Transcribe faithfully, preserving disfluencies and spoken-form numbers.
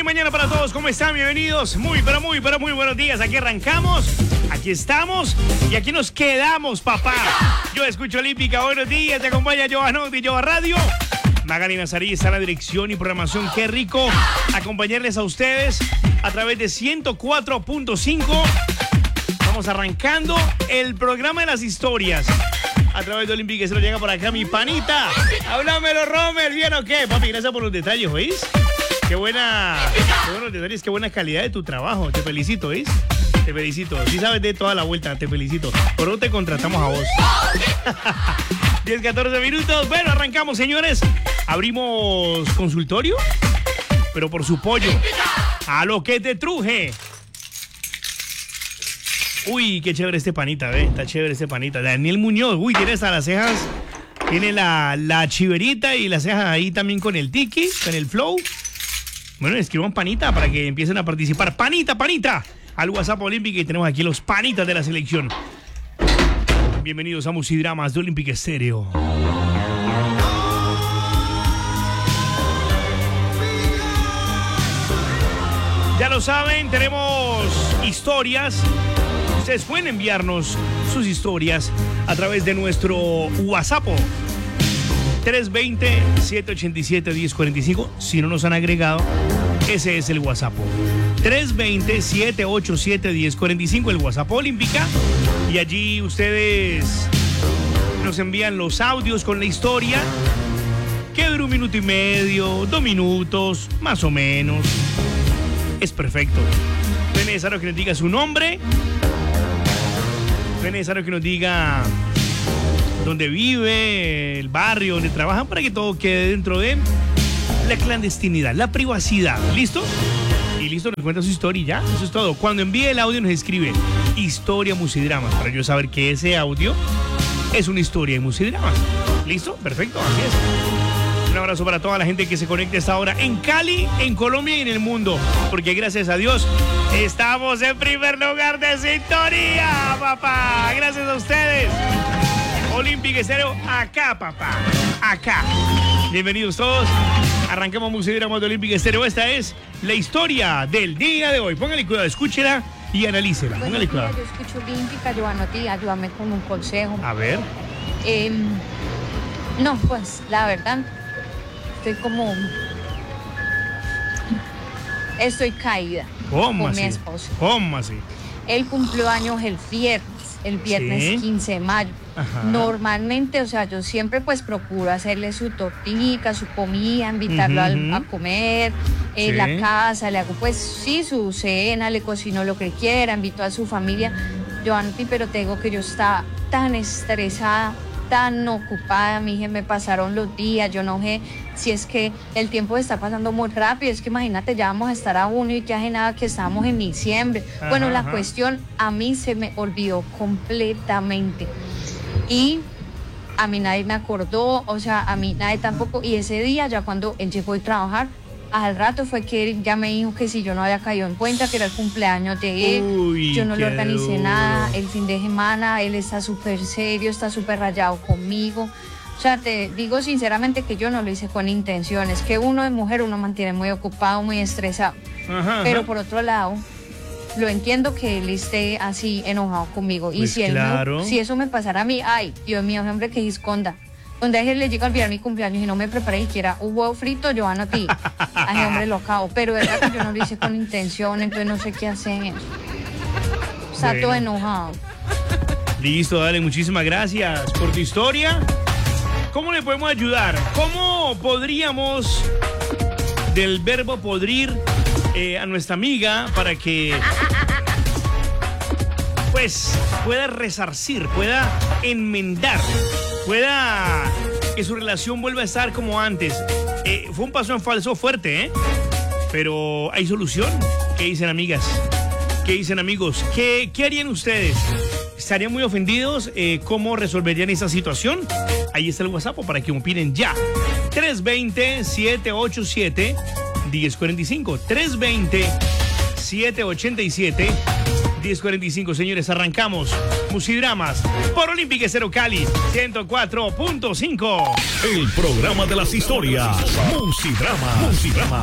mañana para todos, ¿cómo están? Bienvenidos, muy, pero muy, pero muy buenos días. Aquí arrancamos, aquí estamos y aquí nos quedamos, papá. Yo escucho Olímpica, buenos días, te acompaña Giovanotti, Giova Radio. Magali Nazarí está en la dirección y programación. Qué rico acompañarles a ustedes a través de ciento cuatro punto cinco. Estamos arrancando el programa de las historias a través de Olímpica. Se lo llega por acá mi panita. Háblamelo, Romer, ¿bien o qué? Papi, gracias por los detalles, ¿oís? Qué buena, qué buenos detalles, qué buena calidad de tu trabajo. Te felicito, ¿oís? Te felicito. Sí sabes de toda la vuelta, te felicito. Por eso te contratamos a vos. diez, catorce minutos. Bueno, arrancamos, señores. Abrimos consultorio, pero por su pollo. A lo que te truje. Uy, qué chévere este panita, ¿ve? Está chévere este panita. Daniel Muñoz, uy, tiene hasta las cejas. Tiene la, la chiverita y las cejas ahí también con el tiki, con el flow. Bueno, escriban panita para que empiecen a participar. Panita, panita. Al WhatsApp Olímpica y tenemos aquí los panitas de la selección. Bienvenidos a Musidramas de Olímpica Estéreo. Ya lo saben, tenemos historias. Ustedes pueden enviarnos sus historias a través de nuestro WhatsApp tres dos cero, siete ocho siete, uno cero cuatro cinco. Si no nos han agregado, ese es el WhatsApp. tres dos cero, siete ocho siete, uno cero cuatro cinco, el WhatsApp Olímpica. Y allí ustedes nos envían los audios con la historia, que dura un minuto y medio, dos minutos, más o menos. Es perfecto. No es necesario que nos diga su nombre. No es necesario que nos diga dónde vive, el barrio, donde trabajan, para que todo quede dentro de la clandestinidad, la privacidad. ¿Listo? Y listo, nos cuenta su historia y ya. Eso es todo. Cuando envíe el audio nos escribe Historia Musidramas, para yo saber que ese audio es una historia de Musidramas. ¿Listo? Perfecto, así es. Un abrazo para toda la gente que se conecta a esta hora en Cali, en Colombia y en el mundo. Porque gracias a Dios estamos en primer lugar de sintonía, papá. Gracias a ustedes. Olímpica Estéreo, acá, papá. Acá. Bienvenidos todos. Arrancamos Musidramas de Olímpica Estéreo. Esta es la historia del día de hoy. Póngale cuidado, escúchela y analícela. Bueno, Póngale cuidado. yo escucho Olímpica, Giovanotti, ayúdame con un consejo. A ver. Eh, no, pues, la verdad, estoy como... Estoy caída ¿Cómo con así? mi esposo. ¿Cómo así? Él cumplió años el viernes, el viernes Sí. quince de mayo. Ajá. Normalmente, o sea, yo siempre pues procuro hacerle su tortica, su comida, invitarlo Ujú, al- ujú. a comer en Sí. la casa, le hago pues sí su cena, le cocino lo que quiera, invito a su familia. Giovanotti, pero te digo que yo estaba tan estresada, tan ocupada, mi hija, me pasaron los días, yo no sé si es que el tiempo está pasando muy rápido, es que imagínate, ya vamos a estar a uno y ya hace nada que estábamos en diciembre. Ajá, bueno, la ajá. cuestión a mí se me olvidó completamente y a mí nadie me acordó, o sea, a mí nadie tampoco, y ese día ya cuando él llegó a trabajar, al rato fue que él ya me dijo que si yo no había caído en cuenta que era el cumpleaños de él. Uy, Yo no le qué organicé duro. nada el fin de semana, él está súper serio, está súper rayado conmigo. O sea, te digo sinceramente que yo no lo hice con intenciones, que uno de mujer uno mantiene muy ocupado, muy estresado. Ajá, Pero ajá. por otro lado, lo entiendo que él esté así enojado conmigo. Y Pues si, él no- claro. si eso me pasara a mí, ay, Dios mío, hombre, que esconda. Donde a él le llega a olvidar mi cumpleaños y no me preparé siquiera un huevo frito, yo a ti. Ay, hombre, lo cago. Pero es verdad que yo no lo hice con intención, entonces no sé qué hacer. Está Bueno. todo enojado. Listo, dale, muchísimas gracias por tu historia. ¿Cómo le podemos ayudar? ¿Cómo podríamos, del verbo podrir, eh, a nuestra amiga para que pues pueda resarcir, pueda enmendar, pueda que su relación vuelva a estar como antes? Eh, fue un paso en falso fuerte, ¿eh? Pero hay solución. ¿Qué dicen, amigas? ¿Qué dicen, amigos? ¿Qué, qué harían ustedes? ¿Estarían muy ofendidos? Eh, ¿Cómo resolverían esa situación? Ahí está el WhatsApp para que opinen ya. tres dos cero, siete ocho siete, uno cero cuatro cinco. tres dos cero, siete ocho siete, uno cero cuatro cinco. Señores, arrancamos. Musidramas por Olímpica Estéreo Cali ciento cuatro punto cinco. El programa de las historias. Musidrama. Musidrama.